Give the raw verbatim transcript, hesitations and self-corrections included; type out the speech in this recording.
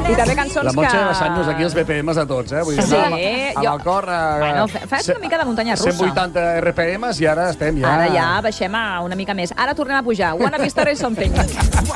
I també cançons La Montse que... baixant-nos aquí els B P Ms a tots, eh? Vull dir, Sí, anàvem jo- amb el cor... A, Bueno, fas una mica de muntanya russa. cent vuitanta R P Ms i ara estem ja... Ara ja baixem a una mica més. Ara tornem a pujar. Wanna be started something.